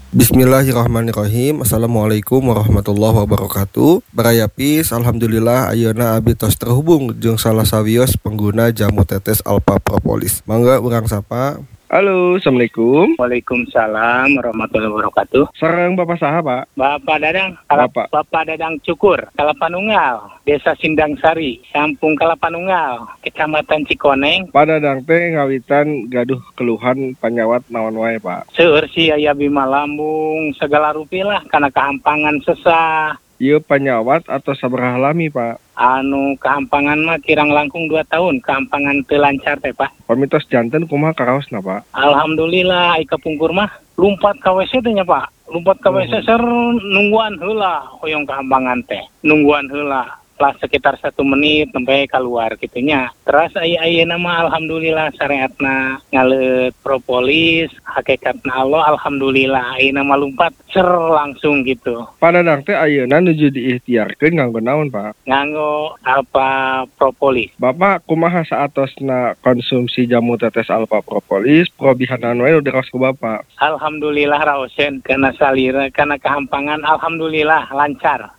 Bismillahirrahmanirrahim. Assalamualaikum warahmatullahi wabarakatuh. Barayapis, alhamdulillah ayeuna abdi tos terhubung jeung salah sawios pengguna jamu tetes Alpha Propolis. Mangga urang sapa. Halo, assalamualaikum. Waalaikumsalam warahmatullahi wabarakatuh. Sareng Bapak saha, Pak? Bapak Dadang, Bapak Dadang Cukur, Kalapanunggal, Desa Sindang Sari, Kampung Kalapanunggal, Kecamatan Cikoneng. Pak Dadang teh ngawitan gaduh keluhan panyawat naon wae, Pak? Seueur si aya bima lambung, segala rupilah kana kahampangan sesah. Ieu panyawat atau sabaraha lami, Pak? Kahampangan mah kirang langkung 2 tahun, kahampangan teu lancar teh, Pak. Pamitos janten kumaha karaosna, Pak? Alhamdulillah, ai kapungkur mah lumpat ka WC teh nya, Pak. Lumpat ka WC ser nungguan heula hoyong kahampangan teh. Nungguan heula. Lah sekitar 1 menit sampai keluar gitunya. Terus ayeuna mah alhamdulillah syariatna ngaleut propolis, hakikatna Allah alhamdulillah ayeuna mah lumpat ser langsung gitu. Pak Dadang teh ayeuna nuju diikhtiarkeun nganggo naon, Pak? Nganggo Alpha Propolis. Bapak kumaha saatosna konsumsi jamu tetes Alpha Propolis, probihanan wae nu diraos ku Bapak? Alhamdulillah raosen kana salira kana kahampangan alhamdulillah lancar.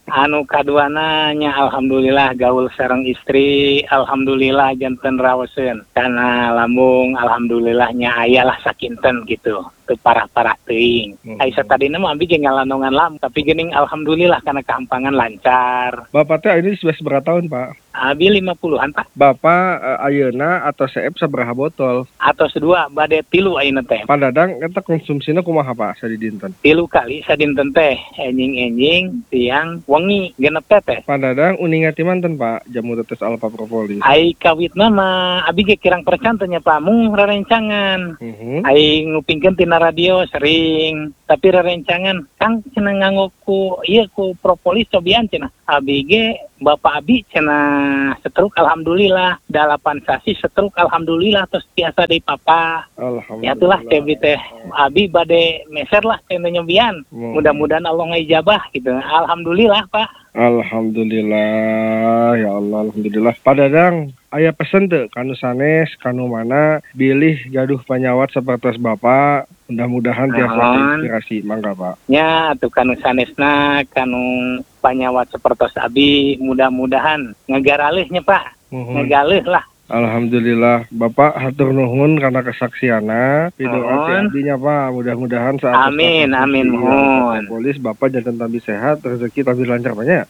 Kaduana nya alhamdulillah gaul sareng istri, alhamdulillah janten raoseun. Kana lambung alhamdulillahnya ayalah sakinten gitu. Teu parah-parah teuing. Ai satadina mah abi ge ngalanongan lam, tapi geuning alhamdulillah kana kahampangan lancar. Bapak teh ini sudah seberapa tahun, Pak? Abi 50-an, Pak. Bapak ayeuna atau CF sabaraha botol? Atos 2 bade 3 ayeuna teh. Pak Dadang eta konsumsina kumaha, Pak, sadinten? 3 kali sadinten teh, enjing-enjing tiang wengi genep teh. Pak Dadang uninga ti manten, Pak, jamu tetes Alpha Propolis? Ai kawitna mah abi ge kirang percan teh nya, Pak, mung rerencangan. Ai ngupingkeun tina radio sering, tapi rerencangan Kang cenah nganggo ku propolis cobian cenah. Abi ge Bapak abi cenah setruk alhamdulillah, 8 sasi setruk alhamdulillah, terus biasa deui papa. Alhamdulillah. Ya itulah teh abi bade meser lah cenah nyobian. Mudah-mudahan Allah ngijabah gitu. Alhamdulillah, Pak. Alhamdulillah, ya Allah, alhamdulillah. Pak Dadang, aya pesen teu kanu sanes, kanu mana bilih gaduh panyawat sapertos Bapak, mudah-mudahan tiasa inspirasi. Mangga, Pak. Nya atuh kanu sanesna, kanu panyawat sapertos abi, mudah-mudahan ngegaraleuhnya, Pak. Ngegaleuh lah. Alhamdulillah, Bapak hatur nuhun karena kesaksianna. Pidoa ti abdinya, Pak. Mudah-mudahan saat amin mohon. Polis Bapak jangan tambah sehat, rezeki tambah lancar banyak.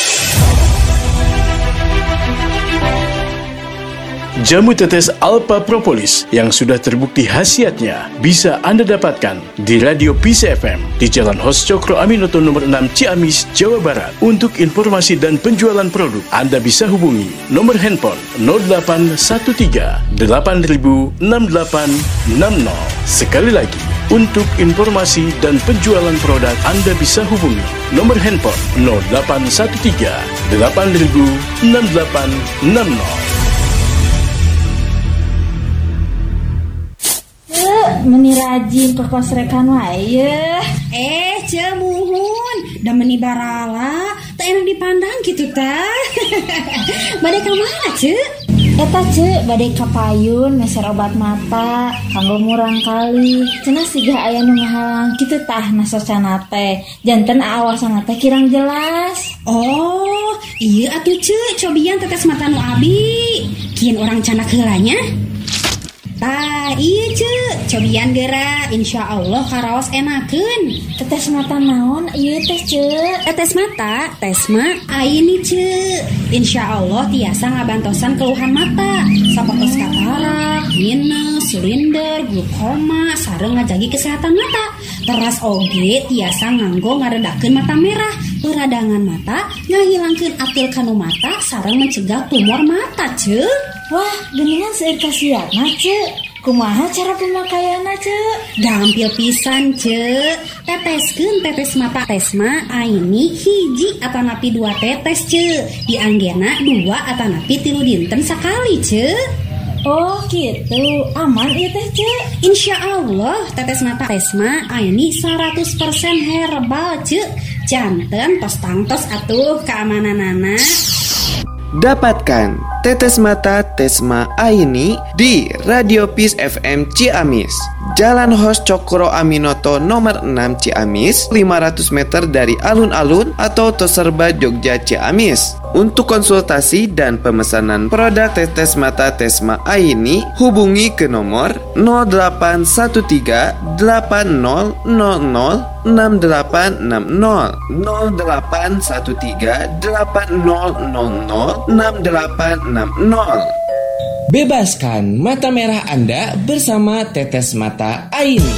Jamu tetes Alpha Propolis yang sudah terbukti khasiatnya bisa Anda dapatkan di Radio Peace FM di Jalan Hos Cokro Aminoto nomor 6 Ciamis, Jawa Barat. Untuk informasi dan penjualan produk, Anda bisa hubungi nomor handphone 0813 8000 6860. Sekali lagi, untuk informasi dan penjualan produk, Anda bisa hubungi nomor handphone 0813 8000 6860. Meni rajin ke kos rekan wae. Cemuhun, da meni barala, tak enak dipandang gitu tah. Bade ka mana, Ce? Eta Ce, bade ka payun meser obat mata, kanggo murang kali. Cenah siga aya nu ngahalang kitu tah nasocana teh. Janten aawasana teh kirang jelas. Oh, iya atuh Ce, cobian tetes mata nu abi. Kieun urang canak heulanya. Iya Ce, cobian geura, insya Allah karaos enakeun. Tetes mata naon ieu teh Ce? Tetes mata, tesma ayeuni Ce. Insya Allah tiasa ngabantosan keluhan mata, sapertos katarak, minus, silinder, glaukoma, sareng ngajagi kesehatan mata. Teras oge tiasa nganggo ngaredakeun mata merah, peradangan mata, ngahilangkeun atil kanu mata, sareng mencegah tumor mata Ce. Wah, geningan seueur kasiatna Ce. Kumaha cara pemakaianna Ce? Gampil pisan Ce. Teteskeun tetes mata tesma aini hiji atanapi 2 tetes Ce. Dianggena 2 atanapi 3 dinten sakali Ce. Oh gitu, aman ieu teh Ce. Insya Allah tetes mata tesma aini 100% herbal Ce. Janten tos tangtos atuh keamananana. Dapatkan Tetes Mata Tesma Aini di Radio Peace FM Ciamis, Jalan Hos Cokro Aminoto nomor 6 Ciamis, 500 meter dari alun-alun atau Toserba Jogja Ciamis. Untuk konsultasi dan pemesanan produk Tetes Mata Tesma Aini, hubungi ke nomor 0813 8000 6860 0813 8000 6860. Bebaskan mata merah Anda bersama Tetes Mata Aini.